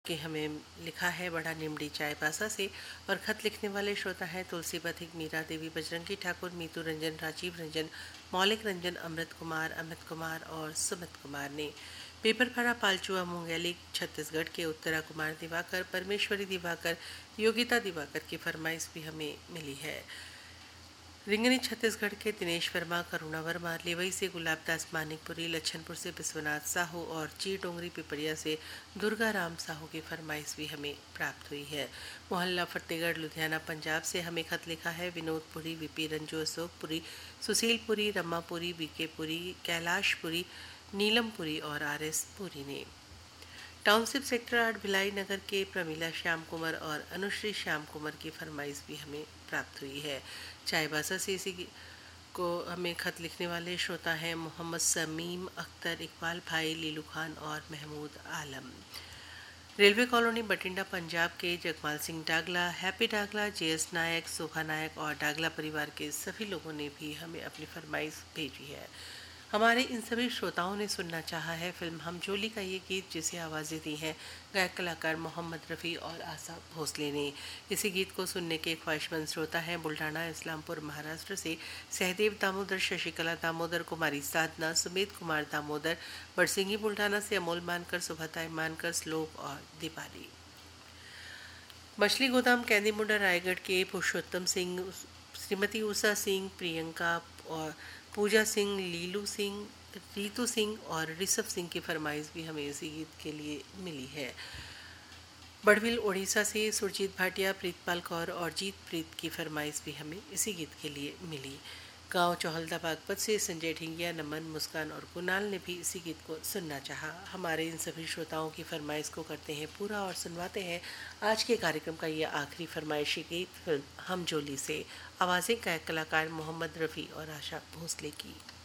कि हमें लिखा है बड़ा निमड़ी चायबासा से और खत लिखने वाले श्रोता हैं तुलसी बधिक, मीरा देवी, बजरंगी ठाकुर, मीतू रंजन, राजीव रंजन, मौलिक रंजन, अमृत कुमार और सुमित कुमार ने। पेपर भरा पालचुआ मुंगेली छत्तीसगढ़ के उत्तरा कुमार दिवाकर, परमेश्वरी दिवाकर, योगिता दिवाकर की फरमाइश भी हमें मिली है। रिंगनी छत्तीसगढ़ के दिनेश वर्मा, करुणा वर्मा, लेवई से गुलाबदास मानिकपुरी, लच्छनपुर से विश्वनाथ साहू और ची डोंगरी पिपरिया से दुर्गा राम साहू की फरमाइश भी हमें प्राप्त हुई है। मोहल्ला फतेहगढ़ लुधियाना पंजाब से हमें खत लिखा है विनोदपुरी, विपी रंजू, अशोकपुरी, सुशीलपुरी, रमापुरी, बीके पुरी, कैलाशपुरी, नीलमपुरी और आर.एस. पुरी ने। टाउनशिप सेक्टर 8 भिलाई नगर के प्रमीला श्याम कुमार और अनुश्री श्याम कुमार की फरमाइश भी हमें प्राप्त हुई है। चायबासा से इसी को हमें खत लिखने वाले श्रोता हैं मोहम्मद समीम अख्तर, इकबाल भाई, लीलू खान और महमूद आलम। रेलवे कॉलोनी बठिंडा पंजाब के जगमाल सिंह डागला, हैप्पी डागला, जे.एस. नायक, शोभा नायक और डागला परिवार के सभी लोगों ने भी हमें अपनी फरमाइश भेजी है। हमारे इन सभी श्रोताओं ने सुनना चाहा है फिल्म हम जोली का ये गीत, जिसे आवाज़ें दी हैं गायक कलाकार मोहम्मद रफ़ी और आशा भोसले ने। इसी गीत को सुनने के ख्वाहिशमंद श्रोता हैं बुल्ढाना, इस्लामपुर, महाराष्ट्र से सहदेव दामोदर, शशिकला दामोदर, कुमारी साधना, सुमित कुमार दामोदर, बरसिंगी बुल्ढाना से अमोल मानकर, सुभताई मानकर, श्लोक और दीपाली। मछली गोदाम कैंदीमुंडा रायगढ़ के पुरुषोत्तम सिंह, श्रीमती उषा सिंह, प्रियंका और पूजा सिंह, लीलू सिंह, रीतू सिंह और ऋषभ सिंह की फरमाइश भी हमें इसी गीत के लिए मिली है। बड़बिल उड़ीसा से सुरजीत भाटिया, प्रीतपाल कौर और जीत प्रीत की फरमाइश भी हमें इसी गीत के लिए मिली। गांव चौहलदा बागपत से संजय ढिंगिया, नमन, मुस्कान और कुणाल ने भी इसी गीत को सुनना चाहा। हमारे इन सभी श्रोताओं की फरमाइश को करते हैं पूरा और सुनवाते हैं आज के कार्यक्रम का ये आखिरी फरमाइशी गीत फिल्म हम जोली से। आवाज़ें गायक कलाकार मोहम्मद रफ़ी और आशा भोसले की।